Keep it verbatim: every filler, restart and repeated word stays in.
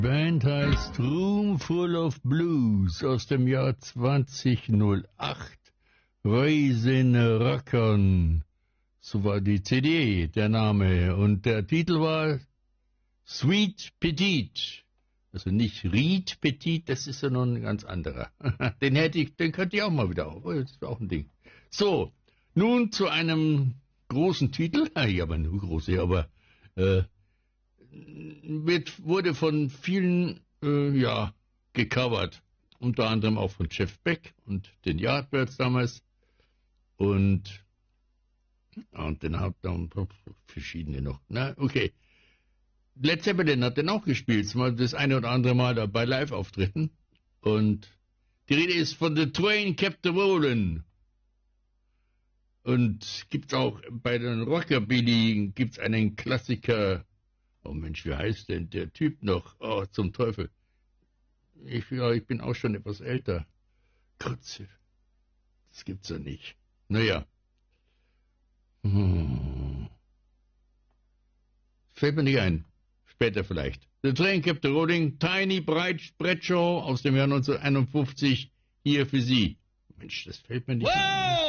Band heißt Room Full of Blues aus dem Jahr zweitausendacht. Raisin Rockern. So war die C D, der Name. Und der Titel war Sweet Petite. Also nicht Ried Petit, das ist ja noch ein ganz anderer. Den hätte ich, den könnte ich auch mal wieder auf. Das ist auch ein Ding. So, nun zu einem großen Titel. Ja, aber nur große, aber äh, wird, wurde von vielen äh, ja gecovert. Unter anderem auch von Jeff Beck und den Yardbirds damals. Und, und den hat dann verschiedene noch. Na, okay. Led Zeppelin hat den auch gespielt, mal das eine oder andere Mal da bei Live-Auftritten. Und die Rede ist von The Train Kept a Rollin'. Und gibt's auch bei den Rockabilly gibt's einen Klassiker. Oh Mensch, wie heißt denn der Typ noch? Oh, zum Teufel. Ich, ja, ich bin auch schon etwas älter. Gott, das gibt's ja nicht. Naja. Hm. Fällt mir nicht ein. Später vielleicht. The Train Kept a Rolling, Tiny Bradshaw aus dem Jahr neunzehnhunderteinundfünfzig, hier für Sie. Mensch, das fällt mir nicht ein.